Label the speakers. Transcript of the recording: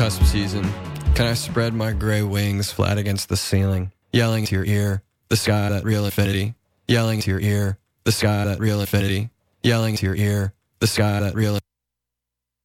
Speaker 1: cusp season, can I spread my gray wings flat against the ceiling, yelling to your ear, the sky that real infinity, yelling to your ear, the sky that real infinity, yelling to your ear, the sky that real